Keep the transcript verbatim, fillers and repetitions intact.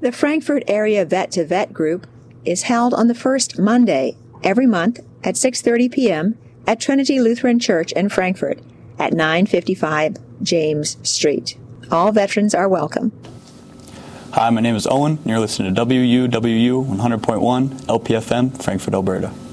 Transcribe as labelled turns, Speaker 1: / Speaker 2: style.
Speaker 1: The Frankfort Area Vet to Vet group is held on the first Monday every month at six thirty p.m. at Trinity Lutheran Church in Frankfort at nine fifty-five James Street. All veterans are welcome.
Speaker 2: Hi, my name is Owen, and you're listening to W U W U one hundred point one L P F M, Frankfort, Alberta.